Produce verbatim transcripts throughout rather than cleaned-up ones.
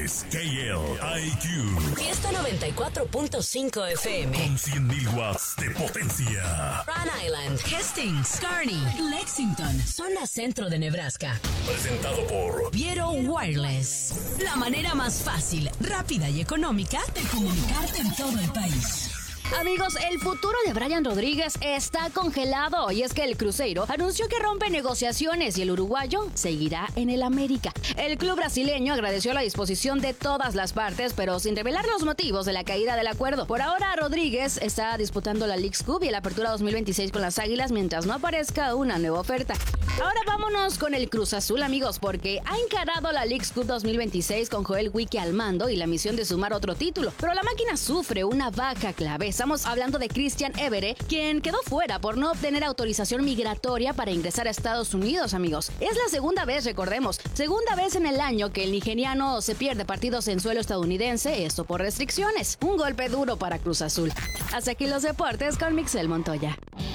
Es K L I Q. Fiesta noventa y cuatro punto cinco F M. Con cien mil watts de potencia. Rhode Island, Hastings, Kearney, Lexington, zona centro de Nebraska. Presentado por Viero Wireless. La manera más fácil, rápida y económica de comunicarte en todo el país. Amigos, el futuro de Brian Rodríguez está congelado y es que el Cruzeiro anunció que rompe negociaciones y el uruguayo seguirá en el América. El club brasileño agradeció la disposición de todas las partes, pero sin revelar los motivos de la caída del acuerdo. Por ahora, Rodríguez está disputando la Leagues Cup y la Apertura dos mil veintiséis con las Águilas mientras no aparezca una nueva oferta. Ahora vámonos con el Cruz Azul, amigos, porque ha encarado la Leagues Cup dos mil veintiséis con Joel Wiki al mando y la misión de sumar otro título. Pero la máquina sufre una baja clave. Estamos hablando de Christian Évere, quien quedó fuera por no obtener autorización migratoria para ingresar a Estados Unidos, amigos. Es la segunda vez, recordemos, segunda vez en el año que el nigeriano se pierde partidos en suelo estadounidense, esto por restricciones. Un golpe duro para Cruz Azul. Hasta aquí los deportes con Mixel Montoya.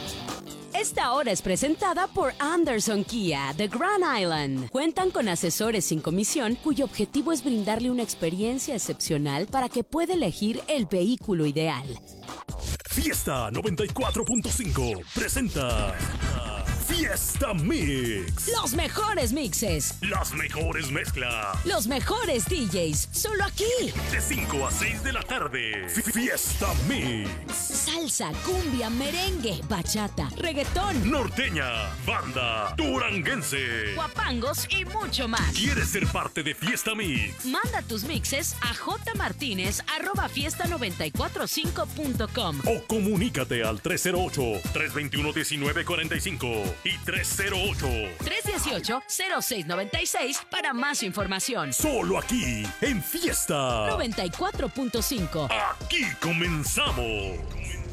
Esta hora es presentada por Anderson Kia de Grand Island. Cuentan con asesores sin comisión cuyo objetivo es brindarle una experiencia excepcional para que pueda elegir el vehículo ideal. Fiesta noventa y cuatro punto cinco presenta Fiesta Mix. Los mejores mixes, Las mejores mezclas. los mejores D Js, solo aquí. De cinco a seis de la tarde. Fiesta Mix. Salsa, cumbia, merengue, bachata, reggaetón, Norteña, banda, duranguense. guapangos y mucho más. ¿Quieres ser parte de Fiesta Mix? Manda tus mixes a jmartinez arroba fiesta noventa y cuatro cinco punto com. O comunícate al tres cero ocho, tres dos uno, uno nueve cuatro cinco y tres cero ocho, tres uno ocho, cero seis nueve seis para más información. solo aquí en Fiesta noventa y cuatro punto cinco. Aquí comenzamos.